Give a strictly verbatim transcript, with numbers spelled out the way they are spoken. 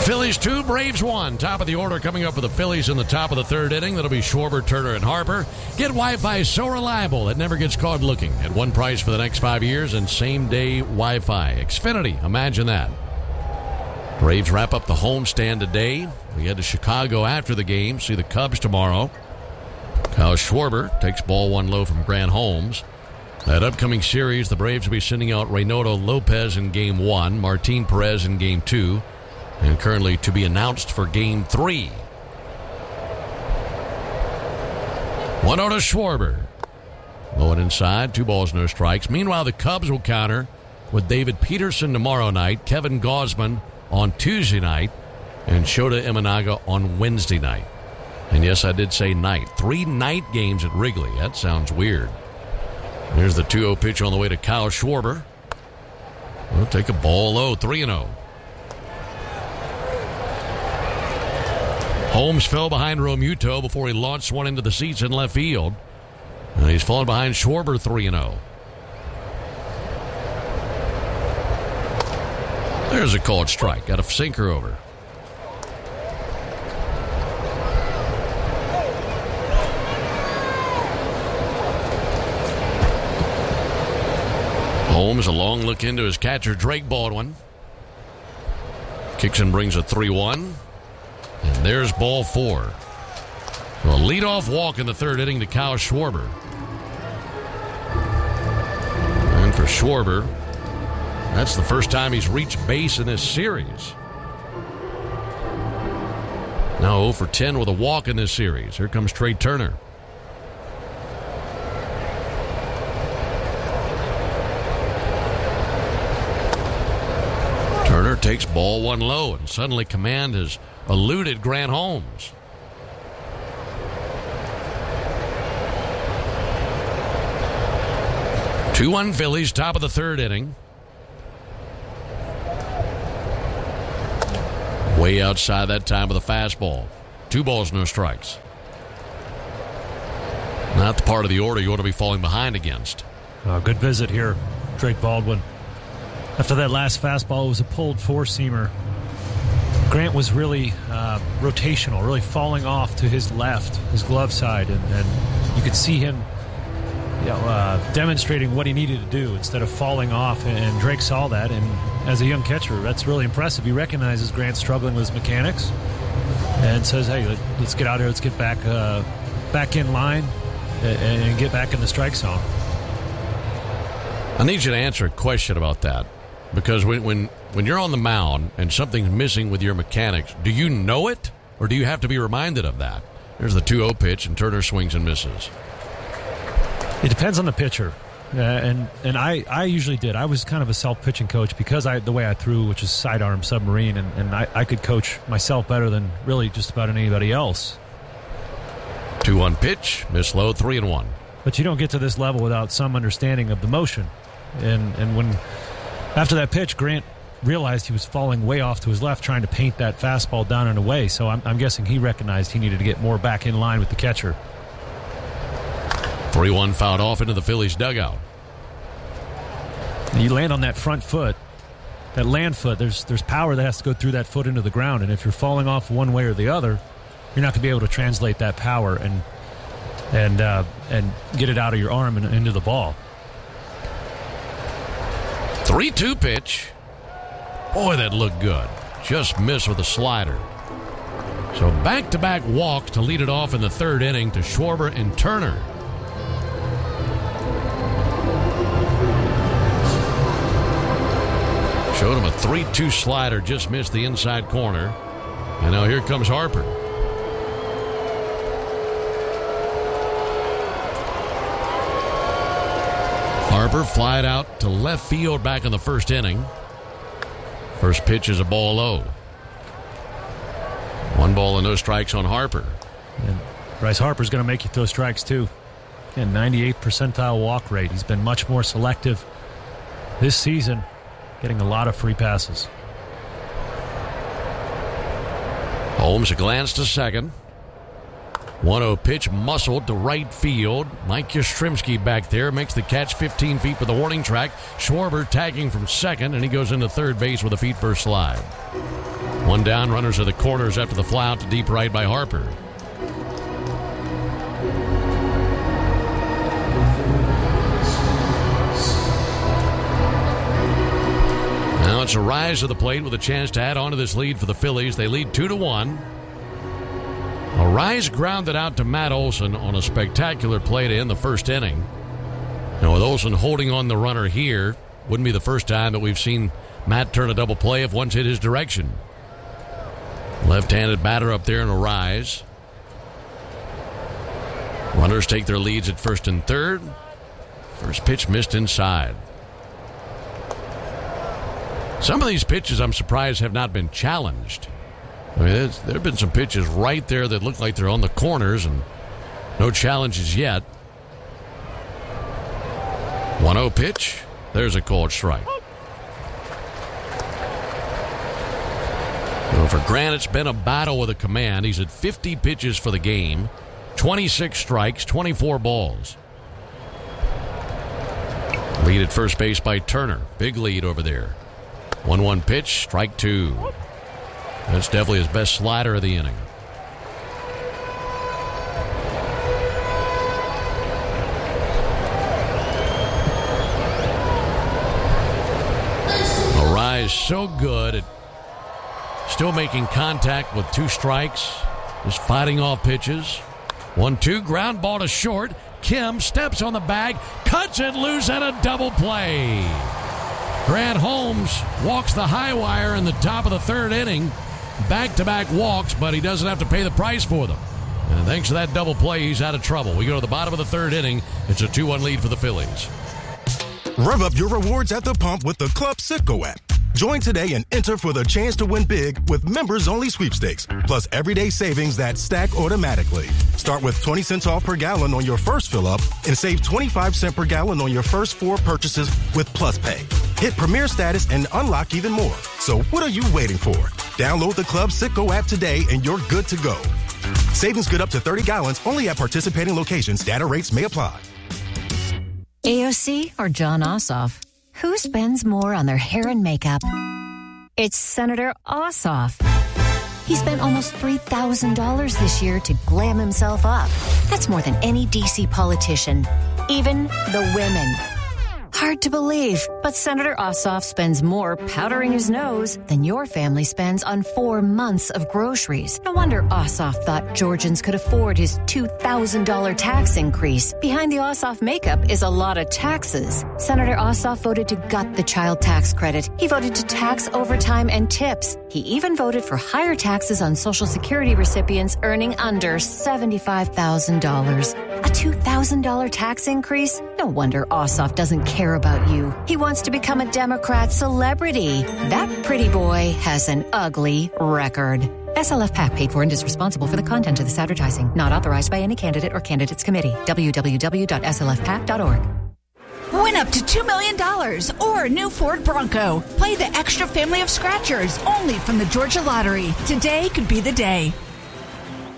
Phillies two, Braves one. Top of the order coming up for the Phillies in the top of the third inning. That'll be Schwarber, Turner, and Harper. Get Wi-Fi so reliable it never gets caught looking. At one price for the next five years and same-day Wi-Fi. Xfinity, imagine that. Braves wrap up the homestand today. We head to Chicago after the game. See the Cubs tomorrow. Kyle Schwarber takes ball one low from Grant Holmes. That upcoming series, the Braves will be sending out Reynaldo Lopez in Game one, Martin Perez in Game two, and currently to be announced for Game three. one oh to Schwarber. Low and inside, two balls, no strikes. Meanwhile, the Cubs will counter with David Peterson tomorrow night, Kevin Gausman on Tuesday night, and Shota Imanaga on Wednesday night. And yes, I did say night. Three night games at Wrigley. That sounds weird. Here's the two oh pitch on the way to Kyle Schwarber. We'll take a ball low, three and oh. Holmes fell behind Romuto before he launched one into the seats in left field. And he's fallen behind Schwarber, three and oh. There's a called strike. Got a sinker over. Holmes, a long look into his catcher, Drake Baldwin. Kicks and brings a three one. And there's ball four. A leadoff walk in the third inning to Kyle Schwarber. And for Schwarber, that's the first time he's reached base in this series. Now oh for ten with a walk in this series. Here comes Trey Turner. Turner takes ball one low, and suddenly command has eluded Grant Holmes. two one Phillies, top of the third inning. Way outside that time with a fastball. Two balls, no strikes. Not the part of the order you want to be falling behind against. Oh, good visit here, Drake Baldwin. After that last fastball, it was a pulled four-seamer. Grant was really uh, rotational, really falling off to his left, his glove side, and, and you could see him you know, uh, demonstrating what he needed to do instead of falling off, and Drake saw that, and as a young catcher, that's really impressive. He recognizes Grant struggling with his mechanics and says, hey, let's get out here, let's get back, uh, back in line and, and get back in the strike zone. I need you to answer a question about that. Because when, when when you're on the mound and something's missing with your mechanics, do you know it or do you have to be reminded of that? There's the two oh pitch, and Turner swings and misses. It depends on the pitcher. Uh, and and I, I usually did. I was kind of a self-pitching coach because I the way I threw, which is sidearm submarine, and, and I, I could coach myself better than really just about anybody else. two one pitch, miss low, three and one. But you don't get to this level without some understanding of the motion. And and when... After that pitch, Grant realized he was falling way off to his left, trying to paint that fastball down and away. So I'm, I'm guessing he recognized he needed to get more back in line with the catcher. three one fouled off into the Phillies dugout. You land on that front foot, that land foot, there's there's power that has to go through that foot into the ground. And if you're falling off one way or the other, you're not going to be able to translate that power and and uh, and get it out of your arm and into the ball. three two pitch. Boy, that looked good. Just missed with a slider. So back-to-back walks to lead it off in the third inning to Schwarber and Turner. Showed him a three two slider, just missed the inside corner. And now here comes Harper. Harper flied out to left field back in the first inning. First pitch is a ball low. One ball and no strikes on Harper. And Bryce Harper's going to make you throw strikes too. Again, ninety-eighth percentile walk rate. He's been much more selective this season, getting a lot of free passes. Holmes a glance to second. one oh pitch muscled to right field. Mike Yastrzemski back there makes the catch fifteen feet for the warning track. Schwarber tagging from second, and he goes into third base with a feet first slide. One down, runners are the corners after the fly out to deep right by Harper. Now it's a rise to the plate with a chance to add on to this lead for the Phillies. They lead two to one. A rise grounded out to Matt Olson on a spectacular play to end the first inning. Now with Olson holding on the runner here, wouldn't be the first time that we've seen Matt turn a double play if one's hit his direction. Left-handed batter up there in a rise. Runners take their leads at first and third. First pitch missed inside. Some of these pitches, I'm surprised, have not been challenged. I mean, there have been some pitches right there that look like they're on the corners, and no challenges yet. one oh pitch. There's a called strike. Well, for Grant, it's been a battle with a command. He's at fifty pitches for the game, twenty-six strikes, twenty-four balls. Lead at first base by Turner. Big lead over there. one one pitch, strike two. That's definitely his best slider of the inning. A rise so good at still making contact with two strikes. Just fighting off pitches. one two, ground ball to short. Kim steps on the bag, cuts it loose, and a double play. Grant Holmes walks the high wire in the top of the third inning. Back-to-back walks, but he doesn't have to pay the price for them. And thanks to that double play, he's out of trouble. We go to the bottom of the third inning. It's a two one lead for the Phillies. Rev up your rewards at the pump with the Club Citgo app. Join today and enter for the chance to win big with members-only sweepstakes, plus everyday savings that stack automatically. Start with twenty cents off per gallon on your first fill-up and save twenty-five cents per gallon on your first four purchases with Plus Pay. Hit Premier status and unlock even more. So what are you waiting for? Download the Club Citgo app today and you're good to go. Savings good up to thirty gallons only at participating locations. Data rates may apply. A O C or John Ossoff? Who spends more on their hair and makeup? It's Senator Ossoff. He spent almost three thousand dollars this year to glam himself up. That's more than any D C politician, even the women. Hard to believe, but Senator Ossoff spends more powdering his nose than your family spends on four months of groceries. No wonder Ossoff thought Georgians could afford his two thousand dollars tax increase. Behind the Ossoff makeup is a lot of taxes. Senator Ossoff voted to gut the child tax credit. He voted to tax overtime and tips. He even voted for higher taxes on Social Security recipients earning under seventy-five thousand dollars. A two thousand dollars tax increase? No wonder Ossoff doesn't care about you. He wants to become a Democrat celebrity. That pretty boy has an ugly record. S L F PAC paid for and is responsible for the content of this advertising. Not authorized by any candidate or candidates committee. w w w dot s l f pac dot org. Win up to two million dollars or a new Ford Bronco. Play the extra family of scratchers only from the Georgia Lottery. Today could be the day.